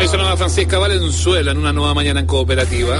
Ahí sonaba Francisca Valenzuela en una nueva mañana en Cooperativa.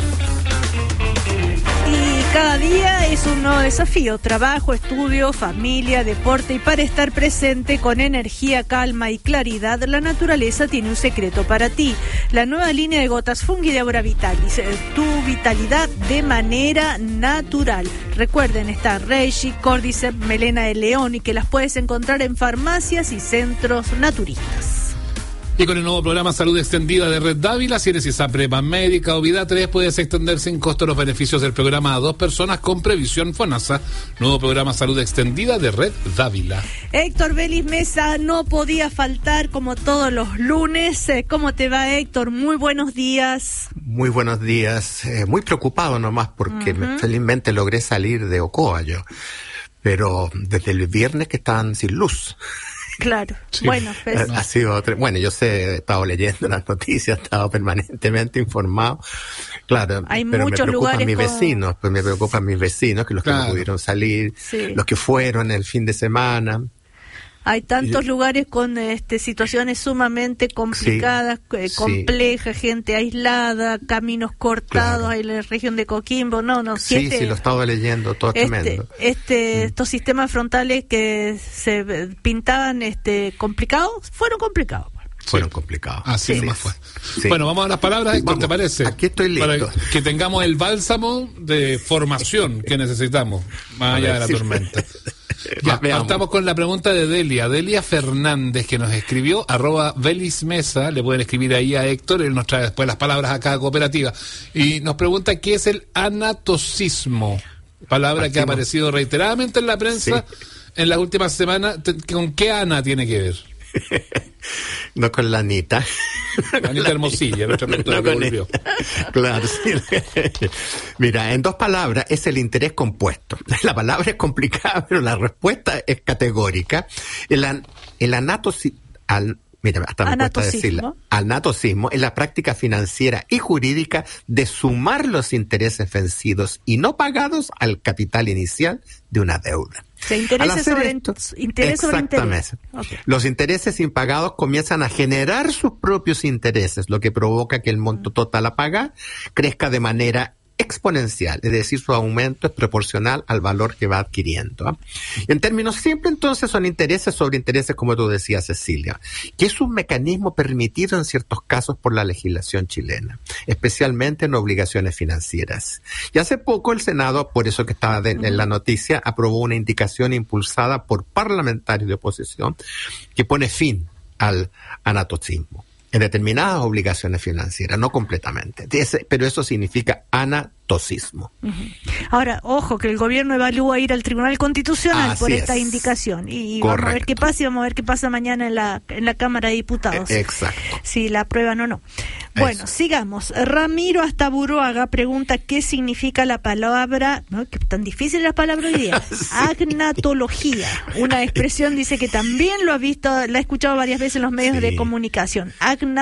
Cada día es un nuevo desafío, trabajo, estudio, familia, deporte, y para estar presente con energía, calma y claridad, la naturaleza tiene un secreto para ti. La nueva línea de gotas Fungi de Aura Vitalis, tu vitalidad de manera natural. Recuerden, está Reishi, Cordyceps, Melena de León, y que las puedes encontrar en farmacias y centros naturistas. Y con el nuevo programa Salud Extendida de Red Dávila, si eres ISAPRE, Médica o Vida 3, puedes extender sin costo los beneficios del programa a 2 personas con previsión FONASA. Nuevo programa Salud Extendida de Red Dávila. Héctor Vélez Mesa no podía faltar como todos los lunes. ¿Cómo te va, Héctor? Muy buenos días. Muy buenos días. Muy preocupado nomás porque felizmente logré salir de Ocoa yo. Pero desde el viernes que estaban sin luz. Claro, sí. Bueno, pues, ha sido bueno, yo sé, he estado leyendo las noticias, he estado permanentemente informado, claro, hay pero muchos me preocupan mis lugares vecinos, pues me preocupan mis vecinos, que los que no pudieron salir, los que fueron el fin de semana. Hay tantos lugares con situaciones sumamente complicadas, complejas, gente aislada, caminos cortados en la región de Coquimbo. Sí, lo he estado leyendo, todo tremendo. Estos sistemas frontales que se pintaban complicados, fueron complicados. Fueron complicados. Así nomás fue. Sí. Bueno, vamos a las palabras, Héctor, ¿te parece? Aquí estoy listo. Para que tengamos el bálsamo de formación que necesitamos, más allá de la tormenta. Ya, estamos con la pregunta de Delia Fernández, que nos escribió, @VelisMesa, le pueden escribir ahí a Héctor, él nos trae después las palabras a cada cooperativa, y nos pregunta qué es el anatocismo, palabra que ha aparecido reiteradamente en la prensa en las últimas semanas. ¿Con qué Ana tiene que ver? No con la Anita. Anita Hermosilla, nuestra doctora que volvió. Claro, sí. Mira, en 2 palabras es el interés compuesto. La palabra es complicada, pero la respuesta es categórica. El anatocismo, hasta me cuesta decirla. Anatocismo es la práctica financiera y jurídica de sumar los intereses vencidos y no pagados al capital inicial de una deuda. Interés sobre interés. Okay. Los intereses impagados comienzan a generar sus propios intereses, lo que provoca que el monto total a pagar crezca de manera exponencial, es decir, su aumento es proporcional al valor que va adquiriendo. En términos simples, entonces, son intereses sobre intereses, como tú decías, Cecilia, que es un mecanismo permitido en ciertos casos por la legislación chilena, especialmente en obligaciones financieras. Y hace poco el Senado, por eso que estaba en la noticia, aprobó una indicación impulsada por parlamentarios de oposición que pone fin al anatocismo en determinadas obligaciones financieras, no completamente. Pero eso significa anatocismo. Ahora, ojo, que el gobierno evalúa ir al Tribunal Constitucional por esta indicación. Y vamos a ver qué pasa, y vamos a ver qué pasa mañana en la Cámara de Diputados. Exacto. Si la aprueban o no. Bueno, sigamos. Ramiro Astaburuaga pregunta qué significa la palabra, ¿no? Que tan difícil la palabra hoy día, agnatología. Una expresión, dice, que también lo ha visto, la ha escuchado varias veces en los medios de comunicación.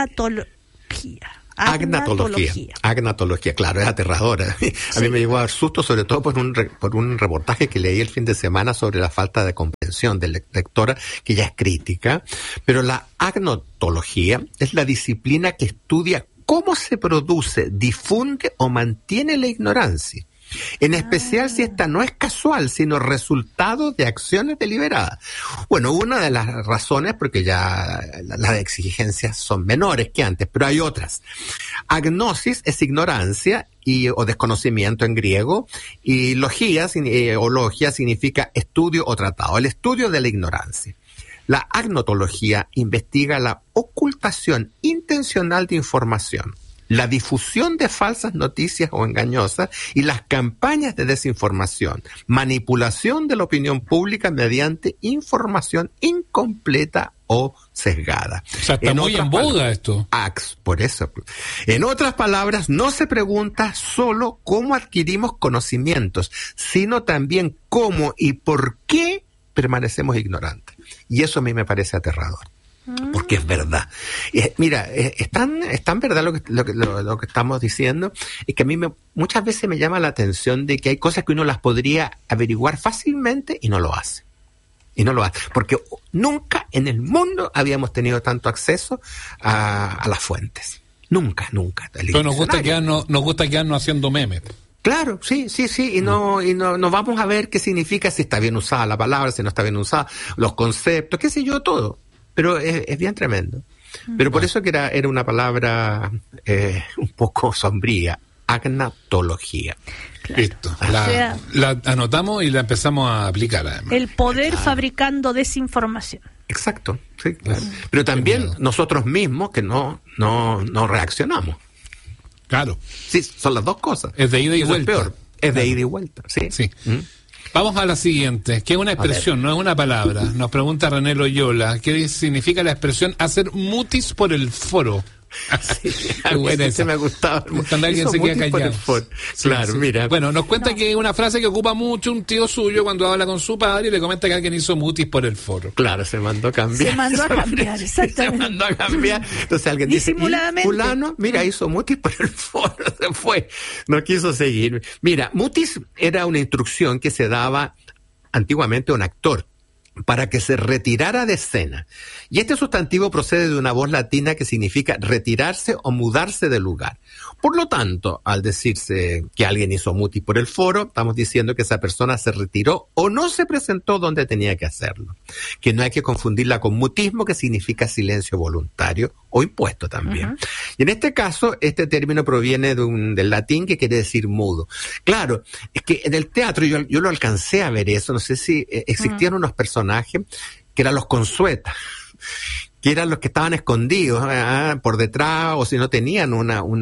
Agnatología, claro, es aterradora. A mí me llegó a dar susto, sobre todo por un reportaje que leí el fin de semana sobre la falta de comprensión de la lectora, que ya es crítica. Pero la agnatología es la disciplina que estudia cómo se produce, difunde o mantiene la ignorancia. En especial si esta no es casual, sino resultado de acciones deliberadas. Bueno, una de las razones, porque ya las exigencias son menores que antes, pero hay otras. Agnosis es ignorancia o desconocimiento en griego, y logia significa estudio o tratado, el estudio de la ignorancia. La agnotología investiga la ocultación intencional de información, la difusión de falsas noticias o engañosas y las campañas de desinformación, manipulación de la opinión pública mediante información incompleta o sesgada. O sea, está muy en boga esto. Por eso. En otras palabras, no se pregunta solo cómo adquirimos conocimientos, sino también cómo y por qué permanecemos ignorantes. Y eso a mí me parece aterrador. Porque es verdad. Mira, es tan verdad lo que estamos diciendo, es que a mí muchas veces me llama la atención de que hay cosas que uno las podría averiguar fácilmente y no lo hace. Porque nunca en el mundo habíamos tenido tanto acceso a las fuentes. Nunca. Pero nos gusta quedarnos haciendo memes. Claro, sí, y no vamos a ver qué significa, si está bien usada la palabra, si no está bien usada, los conceptos, qué sé yo, todo. Pero es bien tremendo. Pero por eso que era una palabra un poco sombría, agnatología. Claro. Listo. La anotamos y la empezamos a aplicar, además. El poder fabricando desinformación. Exacto, sí, claro. Pero también nosotros mismos que no reaccionamos. Claro. Sí, son las dos cosas. Es de ida y vuelta. Es peor. Es de ida y vuelta, sí. Vamos a la siguiente, que es una expresión, no es una palabra. Nos pregunta René Loyola, ¿qué significa la expresión hacer mutis por el foro? Sí, a mí se me ha gustado. Cuando alguien se queda callado. Claro, mira. Bueno, nos cuenta que es una frase que ocupa mucho un tío suyo cuando habla con su padre y le comenta que alguien hizo mutis por el foro. Claro, se mandó a cambiar. Exactamente. Se mandó a cambiar. Entonces alguien dice, fulano, mira, hizo mutis por el foro, se fue. No quiso seguir. Mira, mutis era una instrucción que se daba antiguamente a un actor para que se retirara de escena. Y este sustantivo procede de una voz latina que significa retirarse o mudarse de lugar. Por lo tanto, al decirse que alguien hizo mutis por el foro, estamos diciendo que esa persona se retiró o no se presentó donde tenía que hacerlo. Que no hay que confundirla con mutismo, que significa silencio voluntario o impuesto también. Y en este caso, este término proviene del latín que quiere decir mudo. Claro, es que en el teatro yo lo alcancé a ver eso, no sé si existían unos personajes que eran los consuetas, que eran los que estaban escondidos por detrás, o si no tenían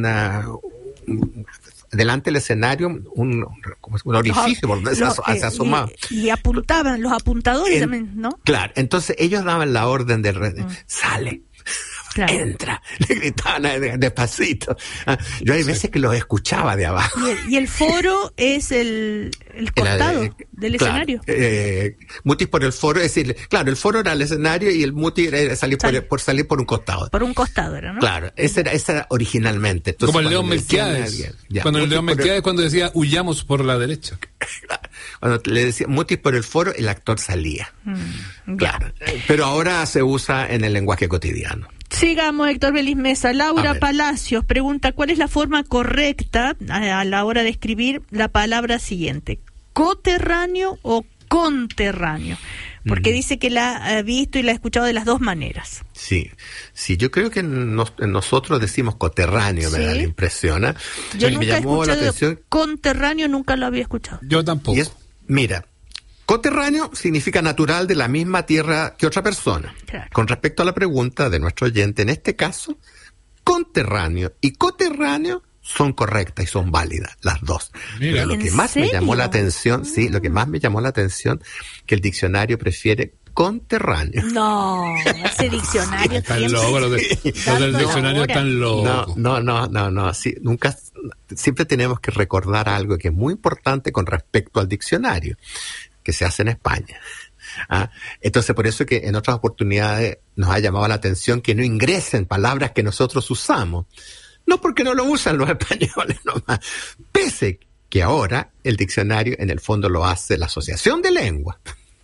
delante del escenario un orificio por donde se asomaba. Y apuntaban, los apuntadores también, ¿no? Claro, entonces ellos daban la orden de sale. Claro. Entra, le gritaban despacito. Yo hay veces que los escuchaba de abajo. Y el foro es el costado del escenario. Mutis por el foro, es decir, claro, el foro era el escenario y el mutis era salir por un costado. Por un costado era, ¿no? Claro, ese era originalmente. Entonces, como el León Melquiades. Cuando el León Melquiades cuando decía huyamos por la derecha. Claro. Cuando le decía mutis por el foro, el actor salía. Claro. Pero ahora se usa en el lenguaje cotidiano. Sigamos, Héctor Belis Mesa. Laura Palacios pregunta, ¿cuál es la forma correcta a la hora de escribir la palabra siguiente? ¿Coterráneo o conterráneo? Porque dice que la ha visto y la ha escuchado de las dos maneras. Sí, yo creo que nosotros decimos coterráneo, me da la impresión. Yo nunca he escuchado conterráneo, nunca lo había escuchado. Yo tampoco. Mira, coterráneo significa natural de la misma tierra que otra persona. Claro. Con respecto a la pregunta de nuestro oyente, en este caso, conterráneo y coterráneo son correctas y son válidas, las dos. Mira, pero lo que más me llamó la atención, lo que más me llamó la atención, que el diccionario prefiere conterráneo. No, ese diccionario tan loco, los del diccionario están locos. No, sí, siempre tenemos que recordar algo que es muy importante con respecto al diccionario, que se hace en España. Entonces, por eso que en otras oportunidades nos ha llamado la atención que no ingresen palabras que nosotros usamos. No porque no lo usan los españoles nomás. Pese que ahora el diccionario en el fondo lo hace la Asociación de Lengua.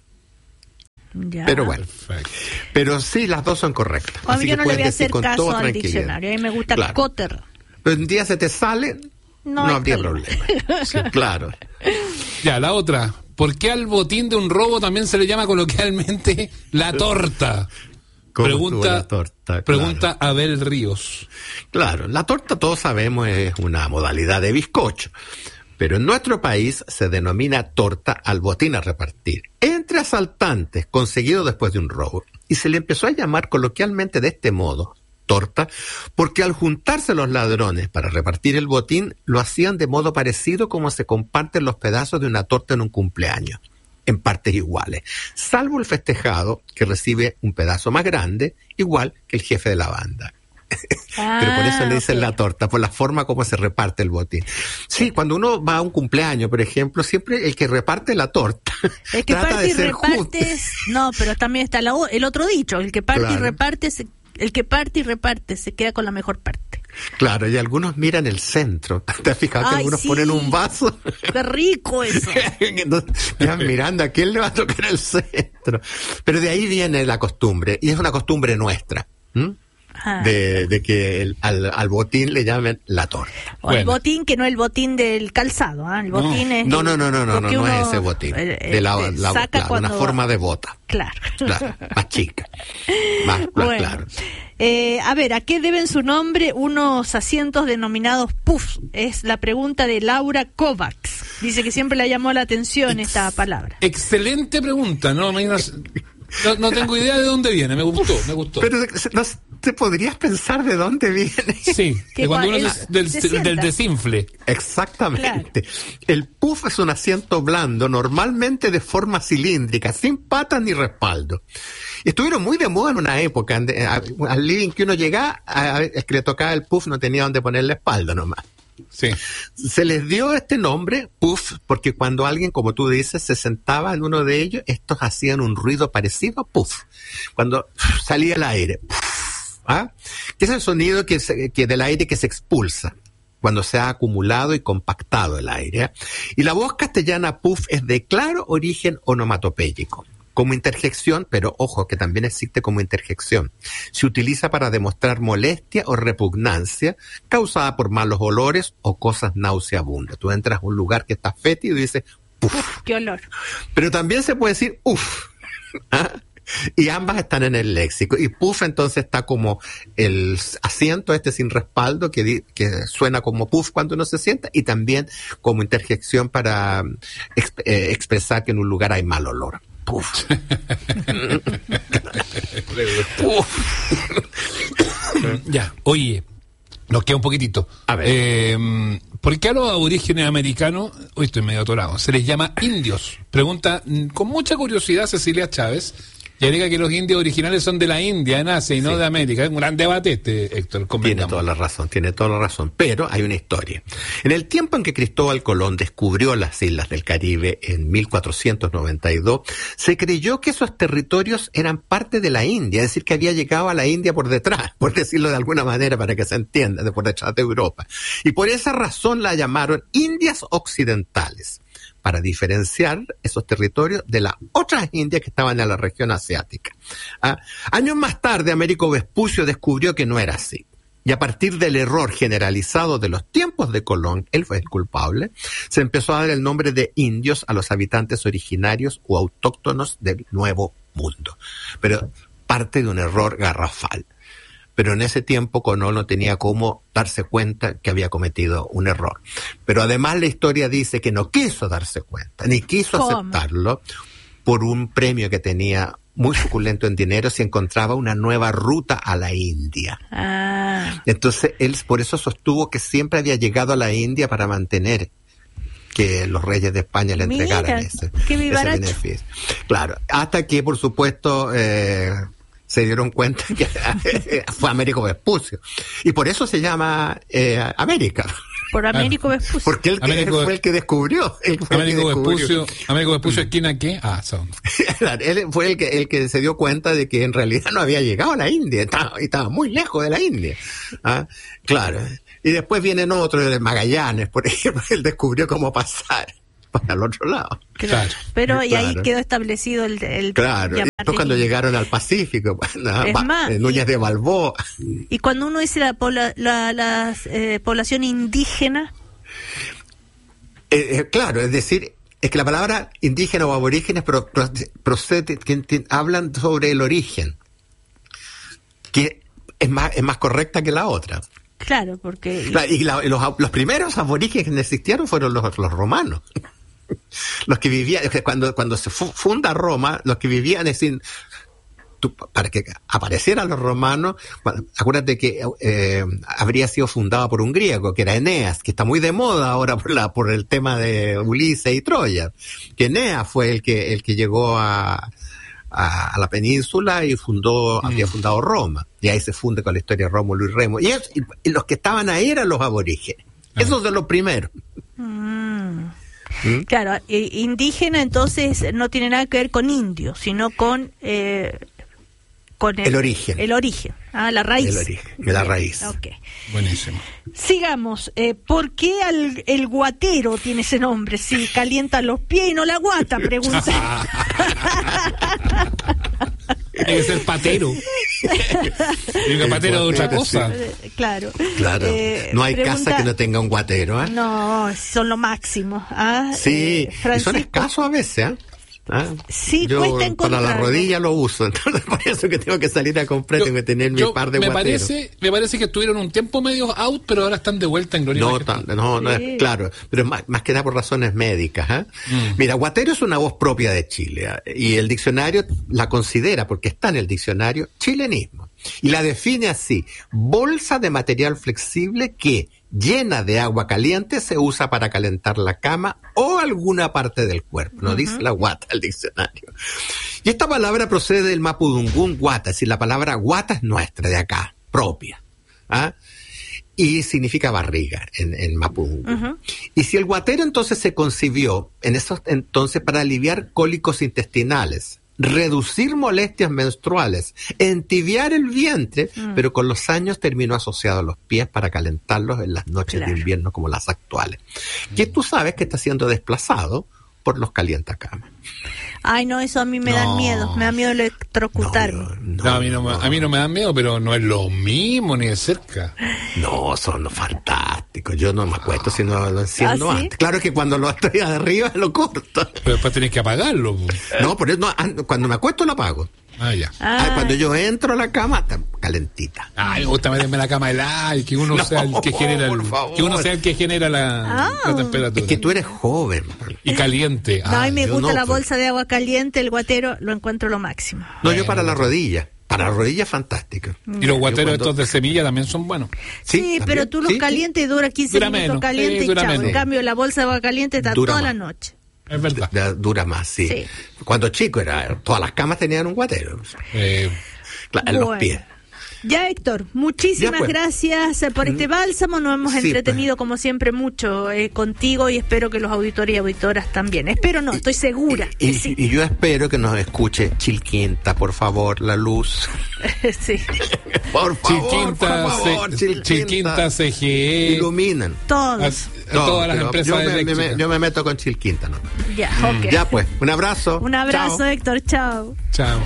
Ya. Pero bueno, pero sí, las dos son correctas. A mí yo no le voy a hacer caso al diccionario. A mí me gusta coter. Pero un día se te sale, no habría problema. Sí, claro. Ya, la otra. ¿Por qué al botín de un robo también se le llama coloquialmente la torta? Pregunta Abel Ríos. Claro, la torta todos sabemos es una modalidad de bizcocho, pero en nuestro país se denomina torta al botín a repartir entre asaltantes conseguido después de un robo, y se le empezó a llamar coloquialmente de este modo, torta, porque al juntarse los ladrones para repartir el botín, lo hacían de modo parecido como se comparten los pedazos de una torta en un cumpleaños, en partes iguales, salvo el festejado, que recibe un pedazo más grande, igual que el jefe de la banda. Pero por eso le dicen la torta, por la forma como se reparte el botín. Sí, cuando uno va a un cumpleaños, por ejemplo, siempre el que reparte la torta el que trata parte de ser justo. No, pero también está el otro dicho, el que parte y reparte se queda con la mejor parte. Claro, y algunos miran el centro. ¿Te has fijado que algunos ponen un vaso? ¡Qué rico eso! Están mirando a quién le va a tocar el centro. Pero de ahí viene la costumbre, y es una costumbre nuestra. de que al botín le llamen la torta. O el botín, que no es el botín del calzado, el botín es... No es ese botín, de una forma de bota. Claro, más chica, más bueno, claro. A ver, ¿a qué deben su nombre unos asientos denominados puffs? Es la pregunta de Laura Kovacs. Dice que siempre le llamó la atención esta palabra. Excelente pregunta, no tengo idea de dónde viene, me gustó. Pero no te podrías pensar de dónde viene. Sí, que cuando uno del desinfle. Exactamente. Claro. El puff es un asiento blando, normalmente de forma cilíndrica, sin patas ni respaldo. Estuvieron muy de moda en una época. Al living que uno llegaba, el que le tocaba el puff no tenía dónde ponerle espalda nomás. Sí. Se les dio este nombre, puff, porque cuando alguien, como tú dices, se sentaba en uno de ellos, estos hacían un ruido parecido a puff. Cuando salía el aire, puff, que es el sonido que del aire que se expulsa cuando se ha acumulado y compactado el aire. Y la voz castellana puff es de claro origen onomatopéyico. Como interjección, pero ojo, que también existe como interjección. Se utiliza para demostrar molestia o repugnancia causada por malos olores o cosas nauseabundas. Tú entras a un lugar que está fétido y dices, ¡puf! ¡Qué olor! Pero también se puede decir, ¡uf! Y ambas están en el léxico. Y puff entonces está como el asiento sin respaldo que suena como puff cuando uno se sienta, y también como interjección para expresar que en un lugar hay mal olor. Puf. Ya, oye, nos queda un poquitito. A ver. ¿Por qué a los aborígenes americanos, hoy estoy medio atorado, se les llama indios? Pregunta con mucha curiosidad Cecilia Chávez. Y agrega que los indios originales son de la India, en Asia, y no de América. Es un gran debate Héctor. Tiene toda la razón. Pero hay una historia. En el tiempo en que Cristóbal Colón descubrió las islas del Caribe en 1492, se creyó que esos territorios eran parte de la India, es decir, que había llegado a la India por detrás, por decirlo de alguna manera para que se entienda, de por detrás de Europa. Y por esa razón la llamaron Indias Occidentales, para diferenciar esos territorios de las otras Indias que estaban en la región asiática. Años más tarde, Américo Vespucio descubrió que no era así. Y a partir del error generalizado de los tiempos de Colón, él fue el culpable, se empezó a dar el nombre de indios a los habitantes originarios o autóctonos del Nuevo Mundo. Pero parte de un error garrafal. Pero en ese tiempo Colón no tenía cómo darse cuenta que había cometido un error. Pero además la historia dice que no quiso darse cuenta, ni quiso aceptarlo, por un premio que tenía muy suculento en dinero si encontraba una nueva ruta a la India. Entonces él por eso sostuvo que siempre había llegado a la India para mantener que los reyes de España le entregaran ese beneficio. Claro, hasta que por supuesto se dieron cuenta que fue Américo Vespucio. Y por eso se llama América. Por Américo Vespucio. Porque él fue el que descubrió. Américo Vespucio, ¿esquina qué? Él fue el que se dio cuenta de que en realidad no había llegado a la India. Estaba muy lejos de la India. Claro. Y después vienen otros, de Magallanes, por ejemplo. Él descubrió cómo pasar para el otro lado. Claro. Pero y ahí quedó establecido el claro. Y después cuando llegaron al Pacífico, Núñez de Balboa. Y cuando uno dice la población indígena, claro, es decir, es que la palabra indígena o aborígenes procede, hablan sobre el origen, que es más correcta que la otra. Claro, porque los primeros aborígenes que existieron fueron los romanos. Los que vivían, cuando se funda Roma, los que vivían, es decir, para que aparecieran los romanos, acuérdate que habría sido fundada por un griego, que era Eneas, que está muy de moda ahora por el tema de Ulises y Troya, que Eneas fue el que llegó a la península y había fundado Roma, y ahí se funde con la historia de Rómulo y Remo, y los que estaban ahí eran los aborígenes, esos de los primeros. Claro, indígena entonces no tiene nada que ver con indio, sino con el origen. El origen, la raíz. El origen, la raíz. Okay. Buenísimo. Sigamos. ¿Por qué el guatero tiene ese nombre? Si calienta los pies y no la guata, pregunta. Tiene que ser patero. Y un patero de otra cosa. Claro. No hay casa que no tenga un guatero, ¿eh? No, son lo máximo. Sí, y son escasos a veces, ¿eh? Sí, yo cuesta encontrarlo. Para la rodilla lo uso, entonces por eso que tengo que salir a comprar, tengo que tener mi par de guateros. Me parece que estuvieron un tiempo medio out, pero ahora están de vuelta en gloria. No es claro, pero es más que nada por razones médicas, ¿eh? Mira, guatero es una voz propia de Chile, y el diccionario la considera, porque está en el diccionario, chilenismo, y la define así: bolsa de material flexible que, llena de agua caliente, se usa para calentar la cama o alguna parte del cuerpo. No dice la guata el diccionario. Y esta palabra procede del mapudungún guata, es decir, la palabra guata es nuestra, de acá, propia. Y significa barriga en mapudungún. Y si el guatero entonces se concibió en esos entonces para aliviar cólicos intestinales, reducir molestias menstruales, entibiar el vientre, pero con los años terminó asociado a los pies para calentarlos en las noches de invierno como las actuales. Que tú sabes que está siendo desplazado por los calientacamas. Ay, no, eso a mí me da miedo. Me da miedo electrocutarme. A mí no me da miedo, pero no es lo mismo ni de cerca. No, son fantásticos. Yo no me acuerdo si no lo enciendo antes. Claro que cuando lo estoy arriba lo corto. Pero después tenés que apagarlo. No, por eso cuando me acuesto lo apago. Ya. Cuando yo entro a la cama, está calentita. Me gusta meterme en la cama helada y que uno sea el que genera la temperatura. Es que tú eres joven. Y caliente. No, y me gusta la bolsa de agua caliente, el guatero, lo encuentro lo máximo. No, yo para la rodilla. Para la rodilla es fantástico. Y los guateros estos de semilla también son buenos. Sí, pero tú los calientes dura 15 minutos caliente y chao. En cambio, la bolsa de agua caliente está toda la noche. Es verdad. Dura más, sí. Cuando chico todas las camas tenían un guatero. En los pies. Ya, Héctor, muchísimas gracias por este bálsamo. Nos hemos entretenido como siempre mucho contigo y espero que los auditores y auditoras también. Estoy segura. Y yo espero que nos escuche Chilquinta, por favor, la luz. Sí. Por favor, Chilquinta, CGE. Iluminan. Todas las empresas eléctricas. Yo me meto con Chilquinta, ¿no? Ya, pues, un abrazo. Un abrazo, chao. Héctor, chao.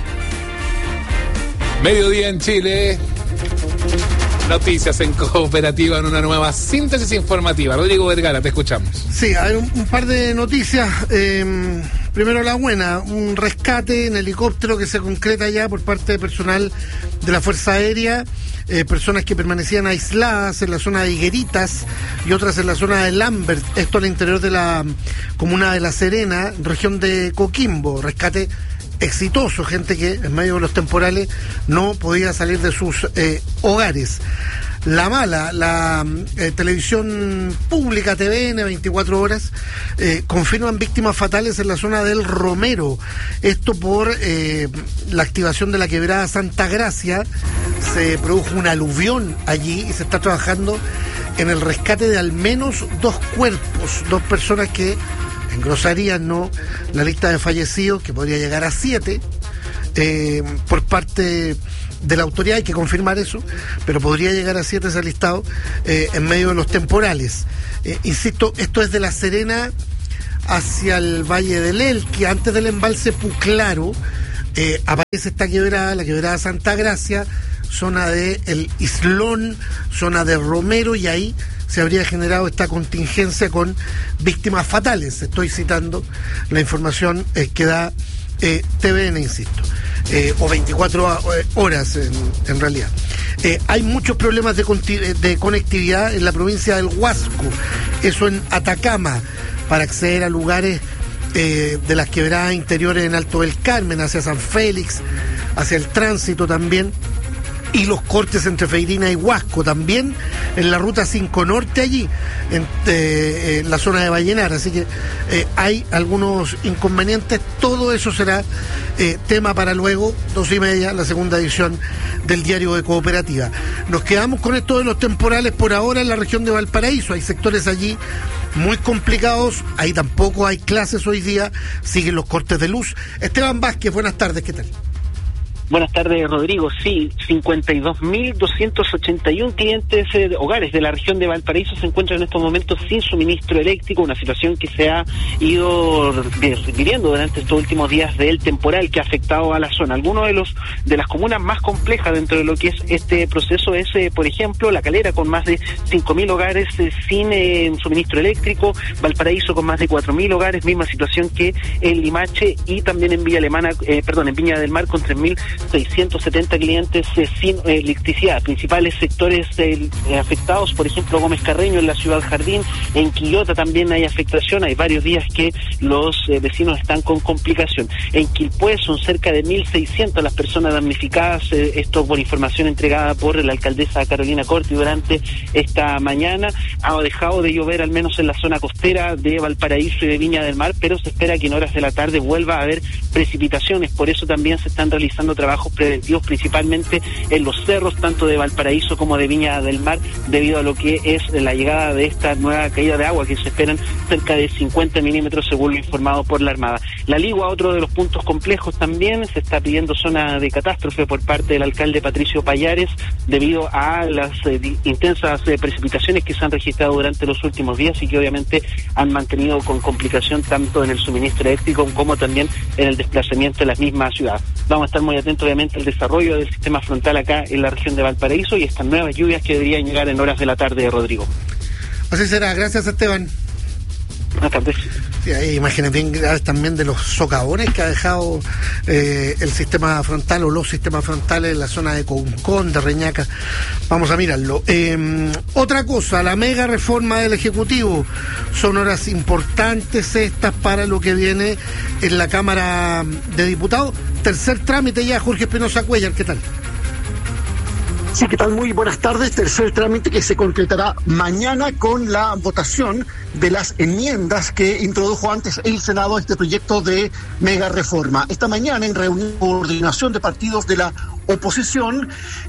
Mediodía en Chile. Noticias en Cooperativa en una nueva síntesis informativa. Rodrigo Vergara, te escuchamos. Sí, hay un par de noticias. Primero la buena, un rescate en helicóptero que se concreta ya por parte de personal de la Fuerza Aérea, personas que permanecían aisladas en la zona de Higueritas y otras en la zona de Lambert, esto al interior de la comuna de La Serena, región de Coquimbo. Rescate exitoso, gente que en medio de los temporales no podía salir de sus hogares. La mala, la televisión pública TVN 24 horas confirman víctimas fatales en la zona del Romero, esto por la activación de la quebrada Santa Gracia. Se produjo un aluvión allí y se está trabajando en el rescate de al menos 2 cuerpos, 2 personas que engrosarían la lista de fallecidos, que podría llegar a 7 por parte de la autoridad. Hay que confirmar eso, pero podría llegar a 7 ese listado en medio de los temporales. Insisto, esto es de La Serena hacia el Valle del Elqui, antes del embalse Puclaro. Aparece esta quebrada, la quebrada Santa Gracia, zona de El Islón, zona de Romero, y ahí se habría generado esta contingencia con víctimas fatales. Estoy citando la información que da TVN, insisto, o 24 horas en realidad. Hay muchos problemas de conectividad en la provincia del Huasco, eso en Atacama, para acceder a lugares de las quebradas interiores en Alto del Carmen, hacia San Félix, hacia el tránsito también. Y los cortes entre Feirina y Huasco, también en la ruta 5 Norte allí, en la zona de Vallenar. Así que hay algunos inconvenientes. Todo eso será tema para luego, 2:30, la segunda edición del Diario de Cooperativa. Nos quedamos con esto de los temporales por ahora en la región de Valparaíso. Hay sectores allí muy complicados, ahí tampoco hay clases hoy día, siguen los cortes de luz. Esteban Vázquez, buenas tardes, ¿qué tal? Buenas tardes, Rodrigo. Sí, 52.281 clientes hogares de la región de Valparaíso se encuentran en estos momentos sin suministro eléctrico, una situación que se ha ido viviendo durante estos últimos días del temporal que ha afectado a la zona. Algunos de las comunas más complejas dentro de lo que es este proceso es, por ejemplo, La Calera, con más de 5.000 hogares sin suministro eléctrico, Valparaíso con más de 4.000 hogares, misma situación que en Limache, y también en en Viña del Mar con 3.670 clientes sin electricidad. Principales sectores afectados, por ejemplo, Gómez Carreño en la Ciudad Jardín, en Quillota también hay afectación, hay varios días que los vecinos están con complicación. En Quilpué son cerca de 1.600 las personas damnificadas, esto por información entregada por la alcaldesa Carolina Corti durante esta mañana. Ha dejado de llover al menos en la zona costera de Valparaíso y de Viña del Mar, pero se espera que en horas de la tarde vuelva a haber precipitaciones, por eso también se están realizando trabajos preventivos principalmente en los cerros, tanto de Valparaíso como de Viña del Mar, debido a lo que es la llegada de esta nueva caída de agua, que se esperan cerca de 50 milímetros según lo informado por la Armada. La Ligua, otro de los puntos complejos también, se está pidiendo zona de catástrofe por parte del alcalde Patricio Payares, debido a las intensas precipitaciones que se han registrado durante los últimos días y que obviamente han mantenido con complicación tanto en el suministro eléctrico como también en el desplazamiento de la misma ciudad. Vamos a estar muy atentos obviamente al desarrollo del sistema frontal acá en la región de Valparaíso y estas nuevas lluvias que deberían llegar en horas de la tarde, Rodrigo. Así será. Gracias, Esteban. Buenas tardes. Sí, hay imágenes bien graves también de los socavones que ha dejado el sistema frontal o los sistemas frontales en la zona de Concón, de Reñaca. Vamos a mirarlo. Otra cosa, la mega reforma del Ejecutivo. Son horas importantes estas para lo que viene en la Cámara de Diputados. Tercer trámite ya, Jorge Espinosa Cuellar, ¿qué tal? Sí, ¿qué tal? Muy buenas tardes. Tercer trámite que se concretará mañana con la votación de las enmiendas que introdujo antes el Senado a este proyecto de mega reforma. Esta mañana, en reunión de coordinación de partidos de la oposición,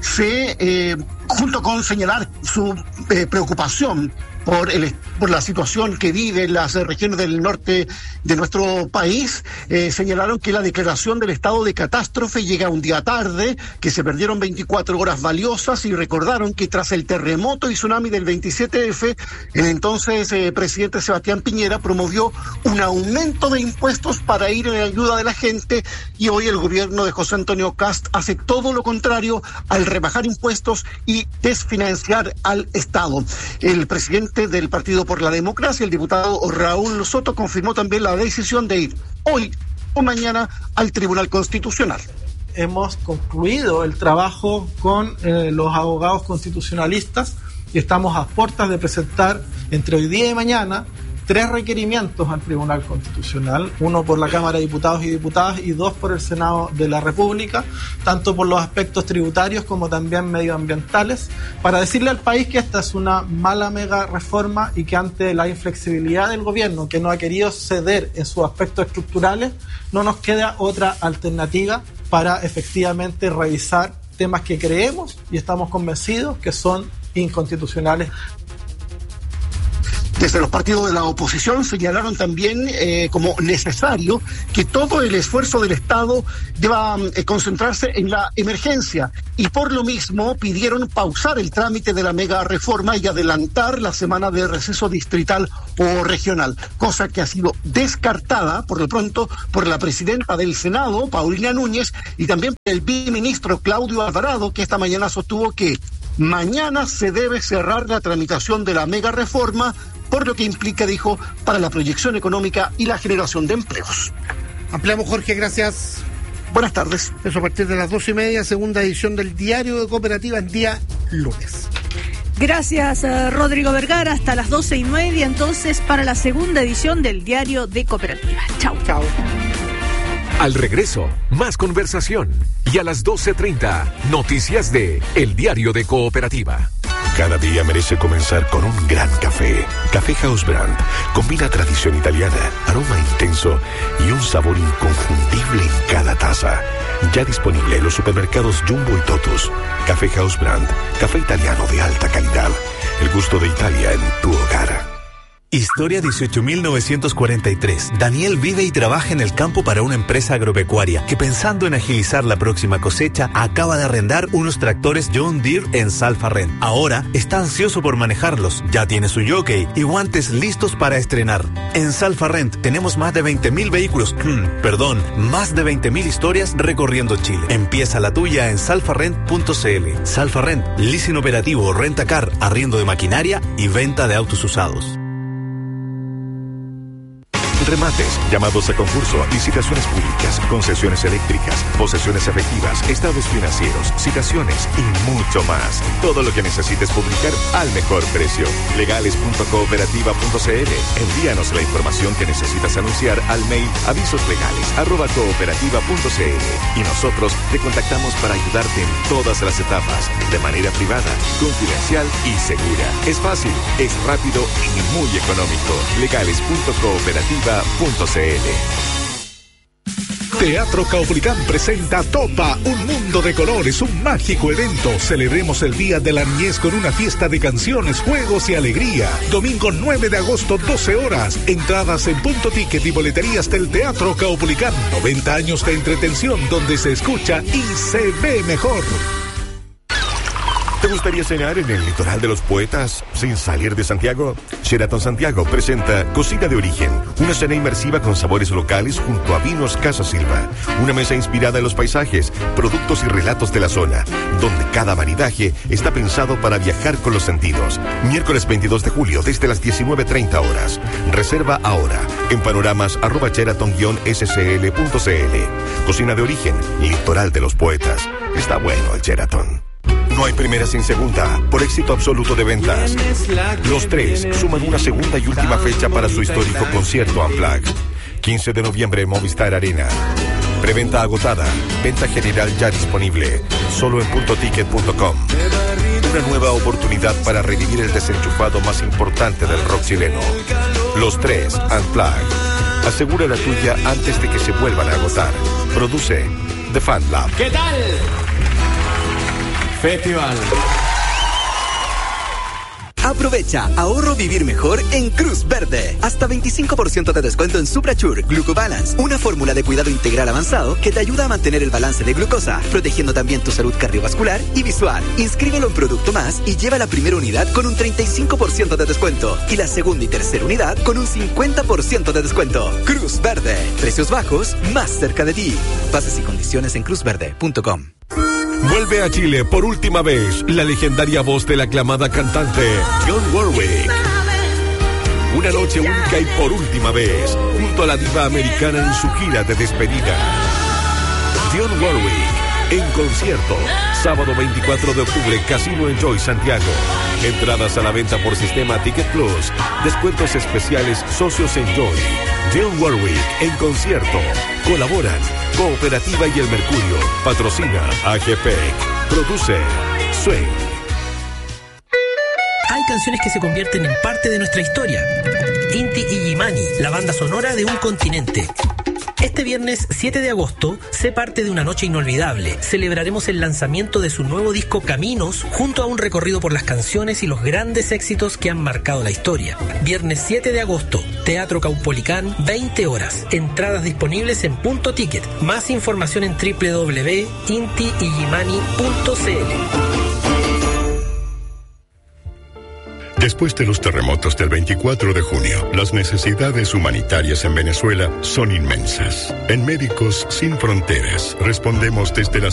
junto con señalar su preocupación por la situación que viven las regiones del norte de nuestro país, señalaron que la declaración del estado de catástrofe llega un día tarde, que se perdieron 24 horas valiosas, y recordaron que tras el terremoto y tsunami del 27F, el entonces presidente Sebastián Piñera promovió un aumento de impuestos para ir en ayuda de la gente, y hoy el gobierno de José Antonio Kast hace todo lo contrario al rebajar impuestos y desfinanciar al Estado. El presidente del Partido por la Democracia, el diputado Raúl Soto, confirmó también la decisión de ir hoy o mañana al Tribunal Constitucional. Hemos concluido el trabajo con los abogados constitucionalistas y estamos a puertas de presentar entre hoy día y mañana 3 requerimientos al Tribunal Constitucional, uno por la Cámara de Diputados y Diputadas y 2 por el Senado de la República, tanto por los aspectos tributarios como también medioambientales, para decirle al país que esta es una mala mega reforma y que ante la inflexibilidad del gobierno, que no ha querido ceder en sus aspectos estructurales, no nos queda otra alternativa para efectivamente revisar temas que creemos y estamos convencidos que son inconstitucionales. Desde los partidos de la oposición señalaron también como necesario que todo el esfuerzo del Estado deba concentrarse en la emergencia, y por lo mismo pidieron pausar el trámite de la mega reforma y adelantar la semana de receso distrital o regional, cosa que ha sido descartada por lo pronto por la presidenta del Senado, Paulina Núñez, y también por el viceministro Claudio Alvarado, que esta mañana sostuvo que mañana se debe cerrar la tramitación de la mega reforma, por lo que implica, dijo, para la proyección económica y la generación de empleos. Ampliamos, Jorge, gracias. Buenas tardes. Eso a partir de las 2:30, segunda edición del Diario de Cooperativa, en día lunes. Gracias, Rodrigo Vergara. Hasta las 12:30, entonces, para la segunda edición del Diario de Cooperativa. Chao. Chao. Al regreso, más conversación. Y a las 12:30, noticias de El Diario de Cooperativa. Cada día merece comenzar con un gran café. Café House Brand combina tradición italiana, aroma intenso y un sabor inconfundible en cada taza. Ya disponible en los supermercados Jumbo y Totus. Café House Brand, café italiano de alta calidad. El gusto de Italia en tu hogar. Historia 18.943. Daniel vive y trabaja en el campo para una empresa agropecuaria que, pensando en agilizar la próxima cosecha, acaba de arrendar unos tractores John Deere en Salfa Rent. Ahora está ansioso por manejarlos, ya tiene su jockey y guantes listos para estrenar. En Salfa Rent tenemos más de 20.000 vehículos, más de 20.000 historias recorriendo Chile. Empieza la tuya en salfarrent.cl. Salfa Rent, leasing operativo, renta-car, arriendo de maquinaria y venta de autos usados. Remates, llamados a concurso, licitaciones públicas, concesiones eléctricas, posesiones efectivas, estados financieros, citaciones y mucho más. Todo lo que necesites publicar al mejor precio. Legales.cooperativa.cl. Envíanos la información que necesitas anunciar al mail avisoslegales@cooperativa.cl y nosotros te contactamos para ayudarte en todas las etapas, de manera privada, confidencial y segura. Es fácil, es rápido y muy económico. Legales.cooperativa.cl. Teatro Caupolicán presenta Topa, un mundo de colores, un mágico evento. Celebremos el Día de la Niñez con una fiesta de canciones, juegos y alegría. Domingo 9 de agosto, 12 horas. Entradas en Punto Ticket y boleterías del Teatro Caupolicán. 90 años de entretención donde se escucha y se ve mejor. ¿Te gustaría cenar en el litoral de los poetas sin salir de Santiago? Sheraton Santiago presenta Cocina de Origen, una cena inmersiva con sabores locales junto a Vinos Casa Silva. Una mesa inspirada en los paisajes, productos y relatos de la zona, donde cada maridaje está pensado para viajar con los sentidos. Miércoles 22 de julio desde las 19:30 horas. Reserva ahora en panoramas@sheraton-scl.cl. Cocina de Origen, litoral de los poetas. Está bueno el Sheraton. No hay primera sin segunda, por éxito absoluto de ventas. Los Tres suman una segunda y última fecha para su histórico concierto Unplugged. 15 de noviembre en Movistar Arena. Preventa agotada, venta general ya disponible, solo en puntoticket.com. Una nueva oportunidad para revivir el desenchufado más importante del rock chileno. Los Tres Unplugged. Asegura la tuya antes de que se vuelvan a agotar. Produce The Fan Lab. ¿Qué tal? Festival. Aprovecha, ahorro vivir mejor en Cruz Verde. Hasta 25% de descuento en Suprachure Glucobalance, una fórmula de cuidado integral avanzado que te ayuda a mantener el balance de glucosa, protegiendo también tu salud cardiovascular y visual. Inscríbelo en Producto Más y lleva la primera unidad con un 35% de descuento y la segunda y tercera unidad con un 50% de descuento. Cruz Verde, precios bajos, más cerca de ti. Bases y condiciones en cruzverde.com. Vuelve a Chile por última vez la legendaria voz de la aclamada cantante Dionne Warwick. Una noche única y por última vez, junto a la diva americana en su gira de despedida. Dionne Warwick en concierto, sábado 24 de octubre, Casino Enjoy Santiago. Entradas a la venta por sistema Ticket Plus. Descuentos especiales socios Enjoy. Dionne Warwick en concierto. Colaboran Cooperativa y El Mercurio. Patrocina AGPEC. Produce Swing. Hay canciones que se convierten en parte de nuestra historia. Inti Illimani, la banda sonora de un continente. Este viernes 7 de agosto, sé parte de una noche inolvidable. Celebraremos el lanzamiento de su nuevo disco Caminos, junto a un recorrido por las canciones y los grandes éxitos que han marcado la historia. Viernes 7 de agosto, Teatro Caupolicán, 20 horas. Entradas disponibles en Punto Ticket. Más información en www.intiillimani.cl. Después de los terremotos del 24 de junio, las necesidades humanitarias en Venezuela son inmensas. En Médicos Sin Fronteras respondemos desde las